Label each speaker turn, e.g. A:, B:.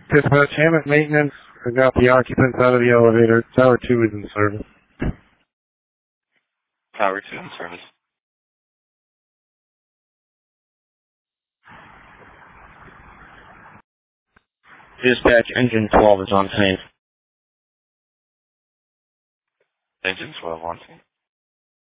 A: Dispatch, Hammett Maintenance. I got the occupants out of the elevator. Tower 2 is in service.
B: Tower 2 in service.
C: Dispatch, engine 12 is on scene.
B: Engine 12 on scene.